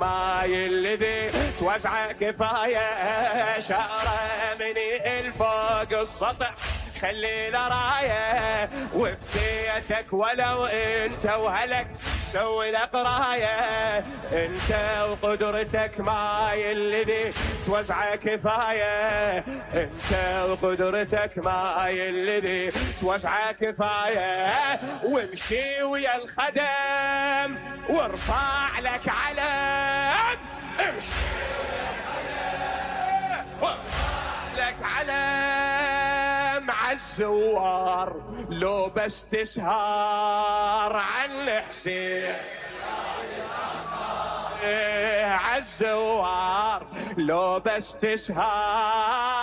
ماي الذي توزع كفاية، شعره مني الفوق السطح خلي له رايه، وبديتك ولو انت وهلك سوي له قرايه، انت وقدرتك ماي الذي توزع كفايه، انت وقدرتك ماي الذي توزع كفايه، وامشي ويا الخدم وارفع لك علم، امشي وارفع لك علم عالزوار، لو بس تسهر عن الحسين عالزوار، لو بس تسهر